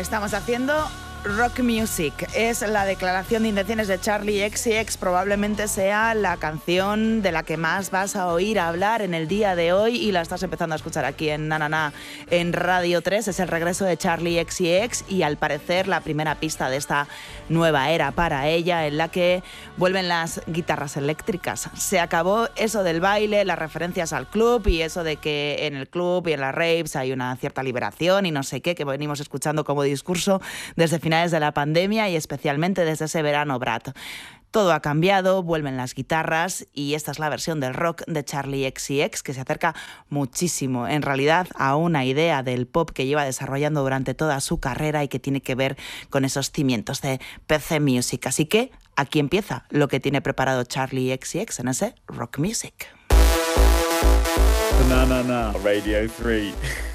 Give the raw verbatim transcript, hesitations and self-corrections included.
estamos haciendo Rock Music. Es la declaración de intenciones de Charli X C X. Probablemente sea la canción de la que más vas a oír hablar en el día de hoy y la estás empezando a escuchar aquí en Na Na Na en Radio tres. Es el regreso de Charli X C X y al parecer la primera pista de esta nueva era para ella, en la que vuelven las guitarras eléctricas. Se acabó eso del baile, las referencias al club y eso de que en el club y en las raves hay una cierta liberación y no sé qué, que venimos escuchando como discurso desde finales de la pandemia y especialmente desde ese verano Brat. Todo ha cambiado, vuelven las guitarras y esta es la versión del rock de Charli X C X que se acerca muchísimo, en realidad, a una idea del pop que lleva desarrollando durante toda su carrera y que tiene que ver con esos cimientos de P C Music. Así que aquí empieza lo que tiene preparado Charli X C X en ese Rock Music. Na Na Na Radio tres.